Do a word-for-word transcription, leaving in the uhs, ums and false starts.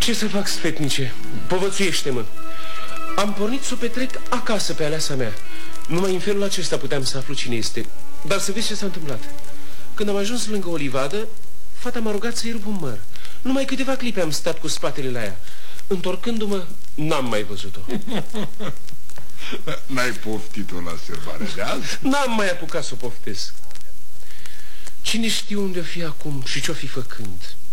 Ce să fac, sfetnice? Povățuiește-mă. Am pornit să o petrec acasă pe aleasa mea. Numai în felul acesta puteam să aflu cine este. Dar să vezi ce s-a întâmplat. Când am ajuns lângă o livadă, fata m-a rugat să-i rup un măr. Numai câteva clipe am stat cu spatele la ea. Întorcându-mă, n-am mai văzut-o. N-ai poftit-o la sărbarea de azi? N-am mai apucat să o poftesc. Cine știe unde o fi acum și ce-o fi făcând?